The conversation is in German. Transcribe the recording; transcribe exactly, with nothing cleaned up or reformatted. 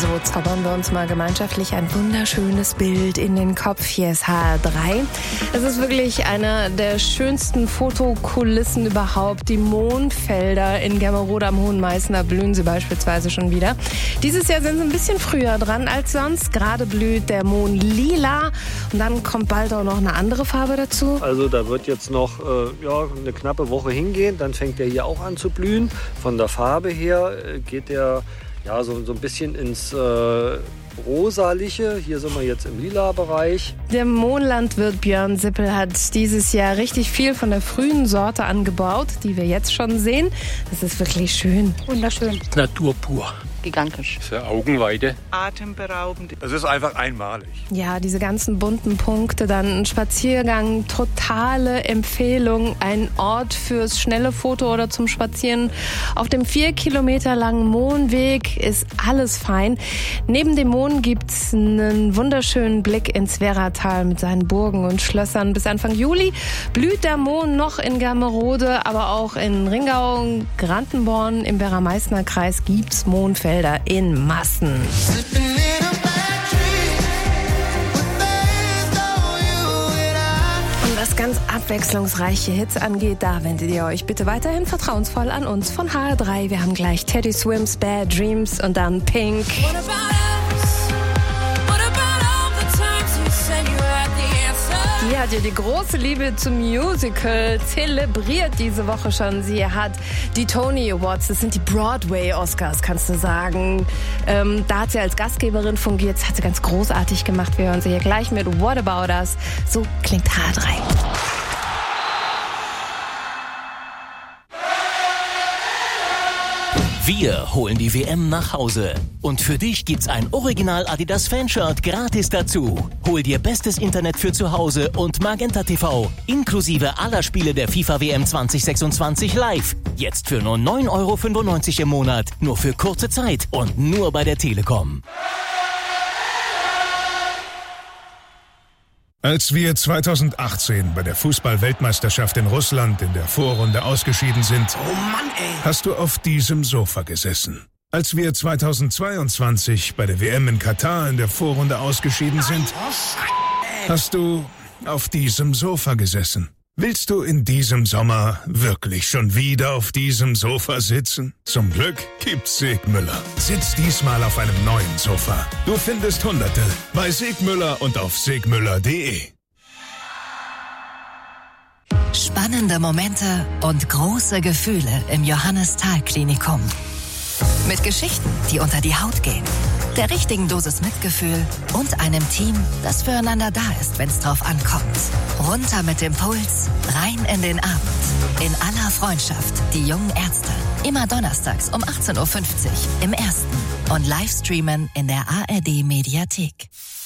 Also zaubern wir uns mal gemeinschaftlich ein wunderschönes Bild in den Kopf. Hier ist H R drei. Es ist wirklich eine der schönsten Fotokulissen überhaupt. Die Mohnfelder in Germerode am Hohen Meißner blühen sie beispielsweise schon wieder. Dieses Jahr sind sie ein bisschen früher dran als sonst. Gerade blüht der Mohn lila und dann kommt bald auch noch eine andere Farbe dazu. Also da wird jetzt noch äh, ja, eine knappe Woche hingehen. Dann fängt der hier auch an zu blühen. Von der Farbe her äh, geht der ja, so, so ein bisschen ins äh, Rosaliche. Hier sind wir jetzt im Lila-Bereich. Der Mohnlandwirt Björn Sippel hat dieses Jahr richtig viel von der frühen Sorte angebaut, die wir jetzt schon sehen. Das ist wirklich schön. Wunderschön. Natur pur. Gigantisch. Für Augenweide. Atemberaubend. Es ist einfach einmalig. Ja, diese ganzen bunten Punkte, dann ein Spaziergang, totale Empfehlung. Ein Ort fürs schnelle Foto oder zum Spazieren. Auf dem vier Kilometer langen Mohnweg ist alles fein. Neben dem Mohn gibt's einen wunderschönen Blick ins Werratal mit seinen Burgen und Schlössern. Bis Anfang Juli blüht der Mohn noch in Germerode, aber auch in Ringau, Grandenborn, im Werra-Meißner-Kreis gibt's Mohnfelder in Massen. Und was ganz abwechslungsreiche Hits angeht, da wendet ihr euch bitte weiterhin vertrauensvoll an uns von H R drei. Wir haben gleich Teddy Swims Bad Dreams und dann Pink. Die hat ja die große Liebe zum Musical zelebriert diese Woche schon. Sie hat die Tony Awards, das sind die Broadway-Oscars, kannst du sagen. Ähm, da hat sie als Gastgeberin fungiert, das hat sie ganz großartig gemacht. Wir hören sie hier gleich mit What About Us. So klingt H R drei. Wir holen die W M nach Hause. Und für dich gibt's ein Original Adidas Fanshirt gratis dazu. Hol dir bestes Internet für zu Hause und Magenta T V. Inklusive aller Spiele der FIFA W M zwanzig sechsundzwanzig live. Jetzt für nur neun Euro fünfundneunzig im Monat. Nur für kurze Zeit und nur bei der Telekom. Als wir zweitausendachtzehn bei der Fußball-Weltmeisterschaft in Russland in der Vorrunde ausgeschieden sind, oh Mann, ey. hast du auf diesem Sofa gesessen. Als wir zweitausendzweiundzwanzig bei der W M in Katar in der Vorrunde ausgeschieden sind, hast du auf diesem Sofa gesessen. Willst du in diesem Sommer wirklich schon wieder auf diesem Sofa sitzen? Zum Glück gibt's Segmüller. Sitz diesmal auf einem neuen Sofa. Du findest Hunderte bei Segmüller und auf segmüller punkt de. Spannende Momente und große Gefühle im Johannes-Thal-Klinikum. Mit Geschichten, die unter die Haut gehen, der richtigen Dosis Mitgefühl und einem Team, das füreinander da ist, wenn's drauf ankommt. Runter mit dem Puls, rein in den Abend. In aller Freundschaft, die jungen Ärzte. Immer donnerstags um achtzehn Uhr fünfzig im Ersten und Livestreamen in der A R D Mediathek.